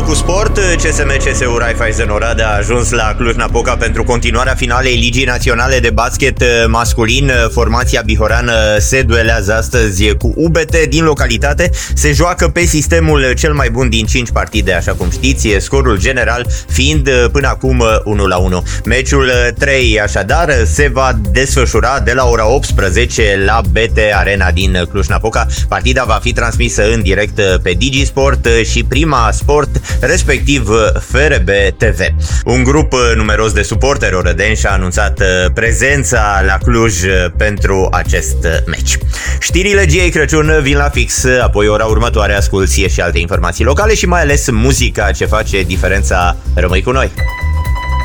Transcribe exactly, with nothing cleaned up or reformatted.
cu sport. C S M C S U Raiffeisen Oradea a ajuns la Cluj-Napoca pentru continuarea finalei Ligii Naționale de Basket masculin. Formația bihoreană se duelează astăzi cu U B T din localitate. Se joacă pe sistemul cel mai bun din cinci partide, așa cum știți, scorul general fiind până acum unu la unu. Meciul trei, așadar, se va desfășura de la ora optsprezece la B T Arena din Cluj-Napoca. Partida va fi transmisă în direct pe Digisport și Prima Sport, respectiv F R B T V. Un grup numeros de suporteri orădeni și-a anunțat prezența la Cluj pentru acest meci. Știrile G A Crăciun vin la fix, apoi ora următoare asculți și alte informații locale și mai ales muzica ce face diferența. Rămâi cu noi!